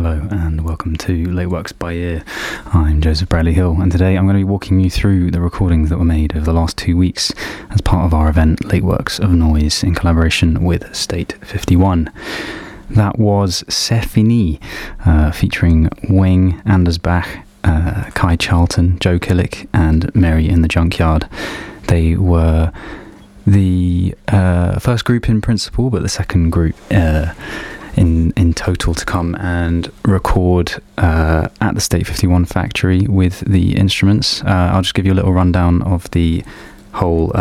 Hello and welcome to Late Works by Ear. I'm Joseph Bradley Hill, and today I'm going to be walking you through the recordings that were made over the last 2 weeks as part of our event Late Works of Noise in collaboration with State 51. That was C'est Fini, featuring Wing, Anders Bach, Kai Charlton, Joe Killick and Mary in the Junkyard. They were the first group in principle, but the second group in total to come and record at the State 51 factory with the instruments. I'll just give you a little rundown of the whole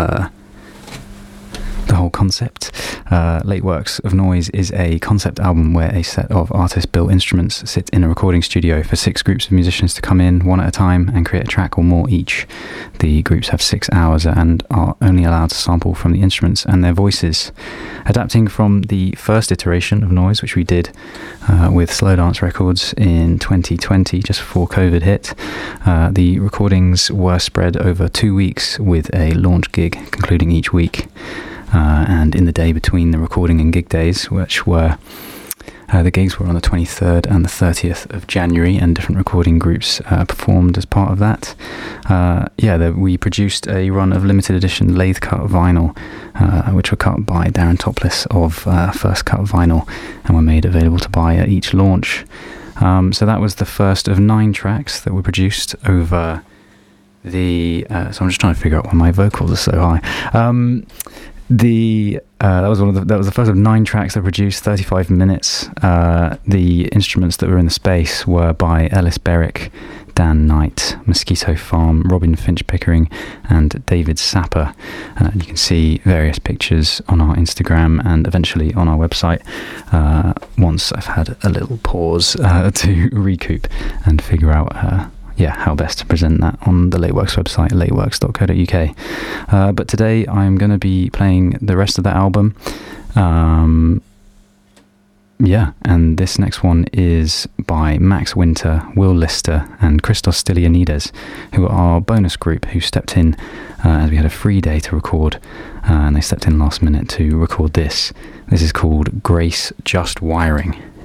concept. Late Works of Noise is a concept album where a set of artist-built instruments sit in a recording studio for 6 groups of musicians to come in one at a time and create a track or more each. The groups have 6 hours and are only allowed to sample from the instruments and their voices. Adapting from the first iteration of Noise, which we did with Slow Dance Records in 2020, just before COVID hit, the recordings were spread over 2 weeks with a launch gig concluding each week. And in the day between the recording and gig days, which were the gigs were on the 23rd and the 30th of January, and different recording groups performed as part of that. We produced a run of limited edition lathe cut vinyl, which were cut by Darren Topless of First Cut Vinyl, and were made available to buy at each launch. So that was the first of 9 tracks that were produced over the. So I'm just trying to figure out why my vocals are so high. That was the first of 9 tracks that produced 35 minutes. The instruments that were in the space were by Ellis Berwick, Dan Knight, Mosquito Farm, Robin Finch Pickering, and David Sapper. You can see various pictures on our Instagram and eventually on our website once I've had a little pause to recoup and figure out how best to present that on the Lateworks website, lateworks.co.uk. But today I'm going to be playing the rest of that album. And this next one is by Max Winter, Will Lister and Christos Stylianides, who are our bonus group who stepped in as we had a free day to record, and they stepped in last minute to record this. This is called Grace Just Wiring.